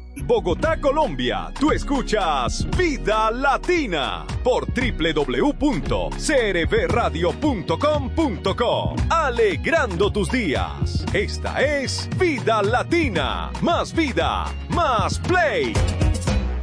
Bogotá, Colombia, tú escuchas Vida Latina por www.crvradio.com.co. Alegrando tus días. Esta es Vida Latina. Más vida, más play.